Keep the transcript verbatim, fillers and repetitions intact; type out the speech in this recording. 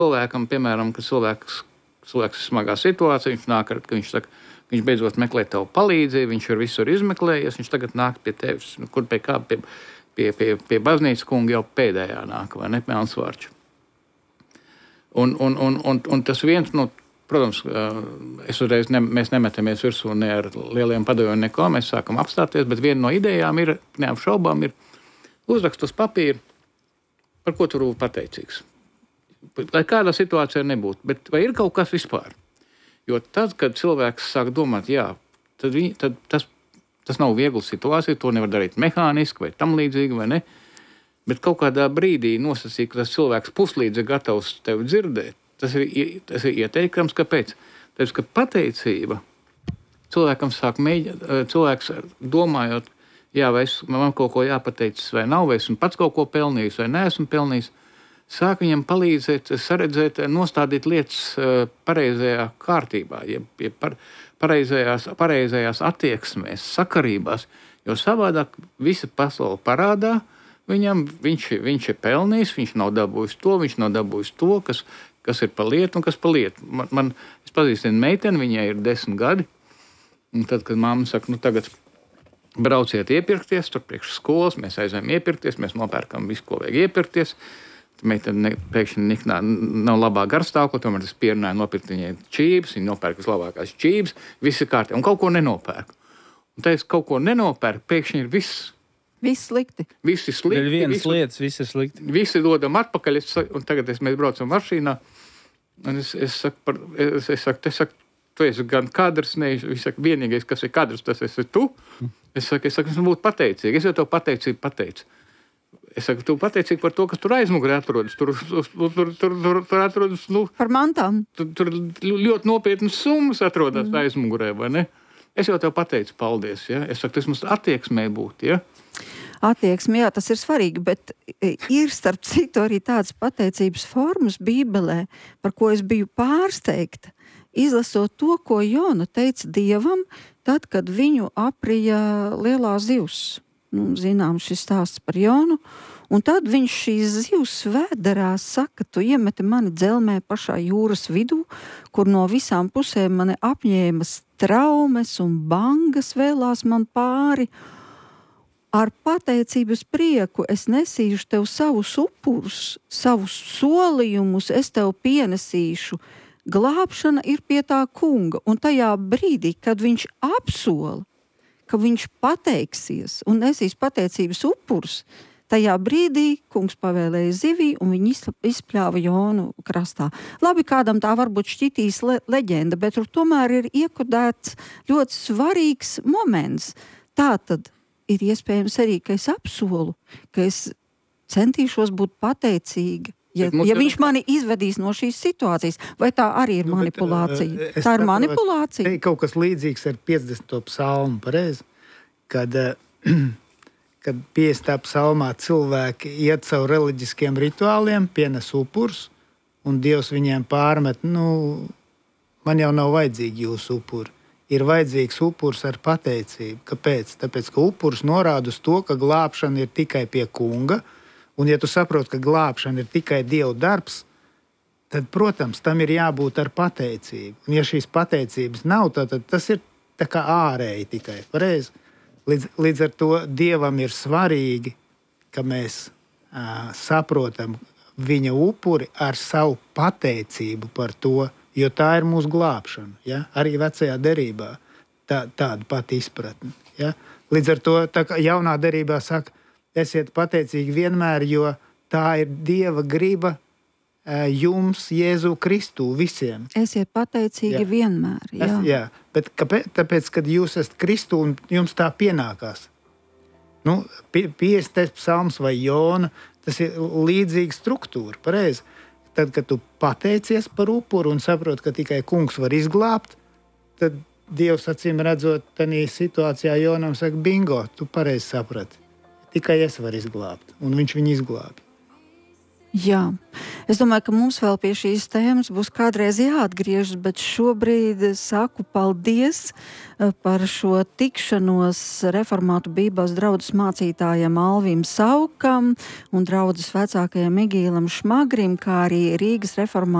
cilvēkam, piemēram, ka cilvēks, cilvēks ir smagā situācijā, viņš nāk ar, ka viņš saka, ka viņš beidzot meklē tev palīdzību, viņš ir visur izmeklējies, viņš tagad nāk pie tevis, nu, kur pie kā, pie, pie, pie, pie baznīcas kunga jau pēdējā nāk, vai ne, Melnsvārču. Un, un, un, un, un tas viens, nu, protams, es uzreiz, ne, mēs nemetamies virsū ne ar lieliem padomiem neko, mēs sākam apstāties, bet viena no idejām ir, neapšaubām, ir uzrakst uz papīru, par ko tu būtu pateicīgs. Lai kādā situācijā nebūtu, bet vai ir kaut kas vispār? Jo tad, kad cilvēks sāk domāt, jā, tad, viņi, tad tas, tas nav viegla situācija, to nevar darīt mehāniski vai tam līdzīgi, vai ne? Bet kaut kādā brīdī nosacīt, ka tas cilvēks puslīdz ir gatavs tevi dzirdēt, tas ir, tas ir ieteikams, kāpēc? Tāpēc, ka pateicība cilvēkam sāk mēģināt, cilvēks domājot, jā, vai es, man kaut ko jāpateicis vai nav, vai esmu pats kaut ko pelnījis vai neesmu pelnījis, sāk viņam palīdzēt, saredzēt, nostādīt lietas pareizajā kārtībā, ja, ja par, pareizajās, pareizajās attieksmēs, sakarībās, jo savādāk visa pasaule parādā viņam, viņš, viņš ir pelnījis, viņš nav dabūjis to, viņš nav dabūjis to, kas, kas ir pa lietu un kas pa lietu. Man, man, es pazīstu meiteni, viņai ir desmit gadi, un tad, kad mamma saka, nu tagad brauciet iepirkties, tur priekš skolas, mēs aizējām iepirkties, mēs nopērkam visu, ko vajag iepirkties. Meitene pēkšņi niknā, nav labā garstāvokļa, tomēr es pierunāju nopirkt viņai čības, viņa nopērk vislabākās čības, viss ir kārtībā, un kaut ko nenopērk. Un tā es kaut ko nenopērku, pēkšņi ir viss. Viss slikti. Viss ir slikti. Ir vienas visi, lietas, viss ir slikti. Visi dodam atpakaļ, es, un tagad es, mēs braucam mašīnā, un es, es saku, par, es, es saku, es saku, tu esi gan kadrs, ne, viņš saka, vienīgais, kas ir kadrs, tas esi tu. Es saku, es saku, es būtu pateicīgi, es jau tev pateicību pateicu. Es saku, tu pateicīgi par to, kas tur aizmugurē atrodas. Tur, tur, tur, tur, tur, tur atrodas, nu... Par mantām. Tur, tur ļoti nopietnas summas atrodas mm. aizmugurē, vai ne? Es jau tev pateicu paldies, ja? Es saku, tas mums attieksmē būt, ja? Attieksme, jā, tas ir svarīgi, bet ir starp citu arī tāds pateicības formas Bībelē, par ko es biju pārsteigta, izlasot to, ko Jona teica Dievam, tad, kad viņu aprija lielā zivs. Nu, zinām, šis stāsts par Jonu, un tad viņš šīs zivs vēderā saka, tu iemeti mani dzelmē pašā jūras vidū, kur no visām pusēm mani apņēmas traumes un bangas vēlās man pāri. Ar pateicības prieku es nesīšu tev savus upurus, savus solījumus es tev pienesīšu. Glābšana ir pie tā kunga, un tajā brīdī, kad viņš apsola, ka viņš pateiksies un nesīs pateicības upurus, tajā brīdī kungs pavēlēja zivī un viņi izpļāva Jonu krastā. Labi, kādam tā varbūt šķitīs le- leģenda, bet tur tomēr ir iekodēts ļoti svarīgs moments. Tātad ir iespējams arī, ka es apsolu, ka es centīšos būt pateicīga. Ja, ja viņš mani izvedīs no šīs situācijas, vai tā arī ir nu, manipulācija? Bet, uh, tā ir manipulācija? Te kaut kas līdzīgs ar piecdesmito psalmu, pareizi, kad, uh, kad piecdesmitā psalmā cilvēki iet caur reliģiskiem rituāliem, pienes upurs, un Dievs viņiem pārmet, nu, man jau nav vajadzīgi jūsu upuri. Ir vajadzīgs upurs ar pateicību. Kāpēc? Tāpēc, ka upurs norāda uz to, ka glābšana ir tikai pie kunga. Un, ja tu saproti, ka glābšana ir tikai Dieva darbs, tad, protams, tam ir jābūt ar pateicību. Un, ja šīs pateicības nav, tad, tad tas ir tā kā ārēji tikai. Pareizi? Līdz, līdz ar to Dievam ir svarīgi, ka mēs uh, saprotam viņa upuri ar savu pateicību par to, jo tā ir mūsu glābšana. Ja? Arī vecajā derībā tā, tāda pati izpratne. Ja? Līdz ar to tā kā jaunā derībā saka, esiet pateicīgi vienmēr, jo tā ir Dieva griba jums, Jēzu Kristu, visiem. Esiet pateicīgi jā. vienmēr. Jā, es, jā. Bet kāpēc? Tāpēc, kad jūs esat Kristu un jums tā pienākās. Nu, piecdesmitais psalms vai Jona, tas ir līdzīga struktūra, pareizi. Tad, kad tu pateicies par upuru un saproti, ka tikai kungs var izglābt, tad Dievs acīm redzot, tādā situācijā Jonam saka, bingo, tu pareizi saprati. Tikai es varu izglābt, un viņš viņu izglābi. Jā, es domāju, ka mums vēl pie šīs tēmas būs kādreiz jāatgriežas, bet šobrīd saku paldies par šo tikšanos reformātu Bībeles draudzes mācītājiem Alvim Saukam un draudzes vecākajam Egīlam Šmagrim, kā arī Rīgas reformātu